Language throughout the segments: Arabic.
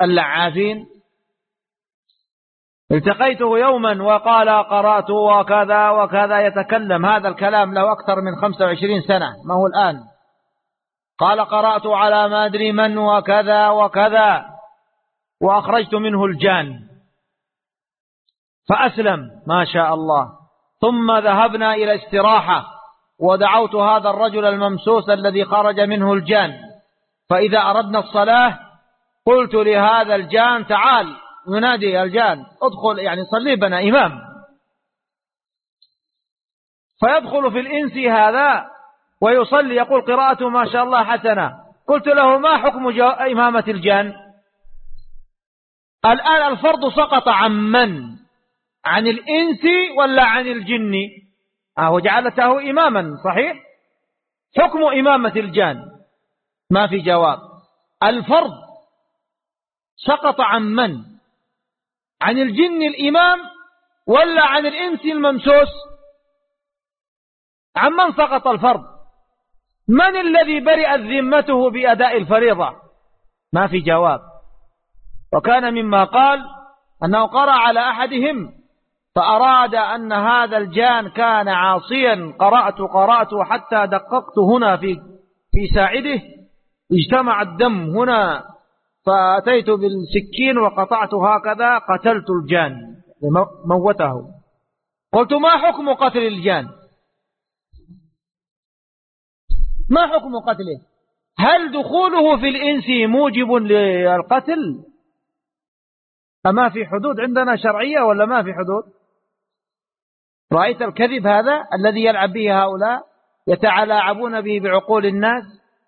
اللعابين. التقيته يوما وقال قرأت وكذا وكذا، يتكلم هذا الكلام له أكثر من 25 سنة، ما هو الآن. قال قرأت على ما أدري من وكذا وكذا وأخرجت منه الجان، فأسلم ما شاء الله. ثم ذهبنا إلى استراحة ودعوت هذا الرجل الممسوس الذي خرج منه الجان، فإذا أردنا الصلاة قلت لهذا الجان تعال، ينادي الجان ادخل يعني صلي بنا إمام، فيدخل في الإنس هذا ويصلي يقول قراءته ما شاء الله حسنة. قلت له ما حكم إمامة الجان؟ الآن الفرض سقط عن من؟ عن الإنس ولا عن الجن؟ وجعلته إماما صحيح. حكم إمامة الجان ما في جواب. الفرض سقط عن من؟ عن الجن الإمام ولا عن الإنس الممسوس؟ عن من سقط الفرض؟ من الذي برئت ذمته بأداء الفريضة؟ ما في جواب. وكان مما قال أنه قرأ على أحدهم فأراد أن هذا الجان كان عاصيا، قرأت حتى دققت هنا في ساعده، اجتمع الدم هنا، فأتيت بالسكين وقطعت هكذا، قتلت الجان موته. قلت ما حكم قتل الجان؟ ما حكم قتله؟ هل دخوله في الإنس موجب للقتل؟ أما في حدود عندنا شرعية ولا ما في حدود؟ رأيت الكذب هذا الذي يلعب به هؤلاء، يتلاعبون به بعقول الناس.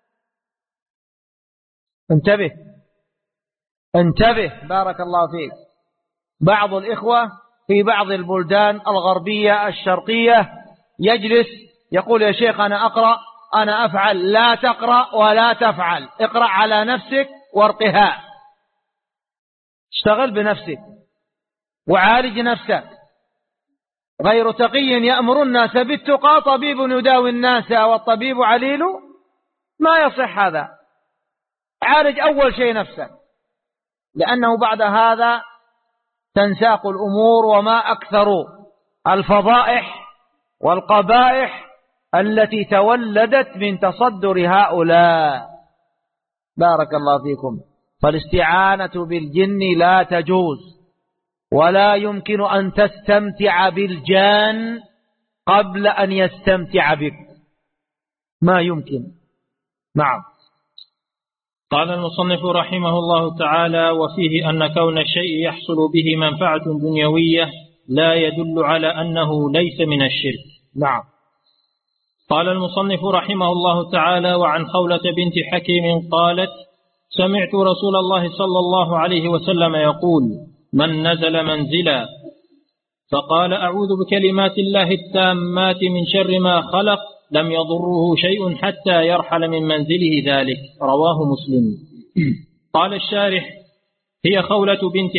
انتبه بارك الله فيك. بعض الإخوة في بعض البلدان الغربية الشرقية يجلس يقول يا شيخ أنا أقرأ أنا أفعل. لا تقرأ ولا تفعل، اقرأ على نفسك وارقها، اشتغل بنفسك وعالج نفسك. غير تقي يأمر الناس بالتقى، طبيب يداوي الناس والطبيب عليل، ما يصح هذا. عالج أول شيء نفسك، لأنه بعد هذا تنساق الأمور، وما أكثر الفضائح والقبائح التي تولدت من تصدر هؤلاء. بارك الله فيكم. فالاستعانة بالجن لا تجوز، ولا يمكن أن تستمتع بالجان قبل أن يستمتع بك، ما يمكن. نعم. قال المصنف رحمه الله تعالى: وفيه أن كون الشيء يحصل به منفعة دنيوية لا يدل على أنه ليس من الشرك. نعم. قال المصنف رحمه الله تعالى: وعن خولة بنت حكيم قالت: سمعت رسول الله صلى الله عليه وسلم يقول: من نزل منزلا فقال أعوذ بكلمات الله التامات من شر ما خلق لم يضره شيء حتى يرحل من منزله ذلك. رواه مسلم. قال الشارح: هي خولة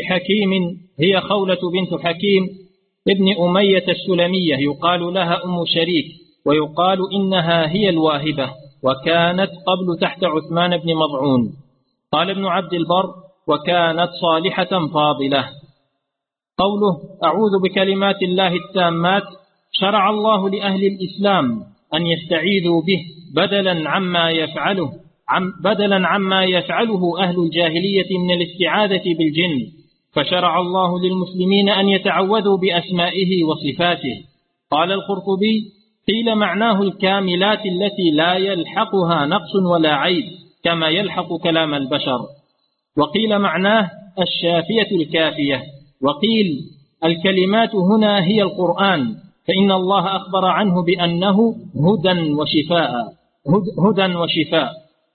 بنت حكيم ابن أمية السلمية، يقال لها أم شريك، ويقال إنها هي الواهبة، وكانت قبل تحت عثمان بن مضعون. قال ابن عبد البر: وكانت صالحة فاضلة. قوله أعوذ بكلمات الله التامات، شرع الله لأهل الإسلام أن يستعيذوا به بدلا عما يفعله أهل الجاهلية من الاستعاذة بالجن، فشرع الله للمسلمين أن يتعوذوا بأسمائه وصفاته. قال القرطبي: قيل معناه الكاملات التي لا يلحقها نقص ولا عيب كما يلحق كلام البشر، وقيل معناه الشافية الكافية، وقيل الكلمات هنا هي القرآن، فإن الله أخبر عنه بأنه هدى وشفاء.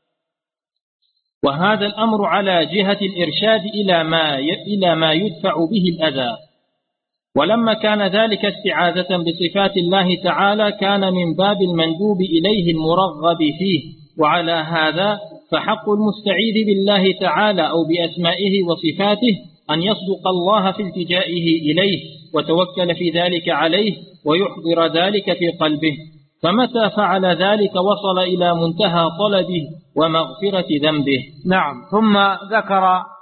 وهذا الأمر على جهة الإرشاد إلى ما يدفع به الأذى. ولما كان ذلك استعاذة بصفات الله تعالى كان من باب المندوب إليه المرغب فيه. وعلى هذا فحق المستعيذ بالله تعالى أو بأسمائه وصفاته أن يصدق الله في التجائه إليه وتوكل في ذلك عليه ويحضر ذلك في قلبه، فمتى فعل ذلك وصل إلى منتهى طلبه ومغفرة ذنبه. نعم. ثم ذكر